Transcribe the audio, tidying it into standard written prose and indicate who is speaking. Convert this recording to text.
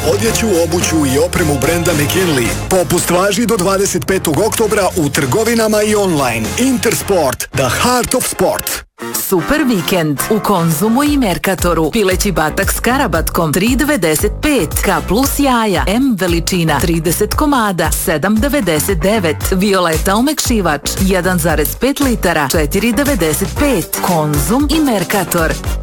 Speaker 1: Odjeću, obuću i opremu brenda McKinley. Popust važi do 25. oktobra u trgovinama i online. Intersport, the heart of sport.
Speaker 2: Super vikend u Konzumu i Mercatoru. Pileći batak s karabatkom 3,95. K plus jaja M veličina 30 komada 7,99. Violeta omekšivač 1,5 litara 4,95. Konzum i Mercator.